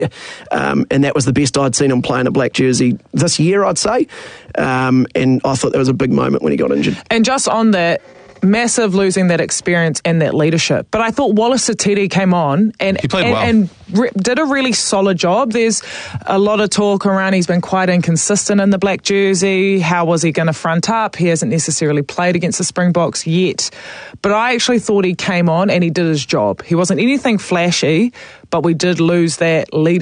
and that was the best I'd seen him play in a black jersey this year, I'd say. And I thought that was a big moment when he got injured. And just on that, massive losing that experience and that leadership. But I thought Wallace Satiri came on and he played well. and did a really solid job. There's a lot of talk around he's been quite inconsistent in the black jersey. How was he going to front up? He hasn't necessarily played against the Springboks yet. But I actually thought he came on and he did his job. He wasn't anything flashy, but we did lose that leader.